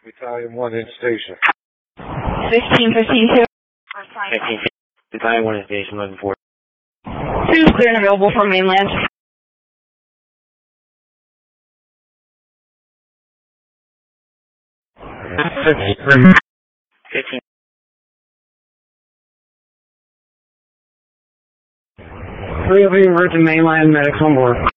Battalion 1 in station. 1552. 15, Battalion 1 in station, 11-4. 2 clear and available for mainland. Fifteen. Three of you were to mainland, medics on board.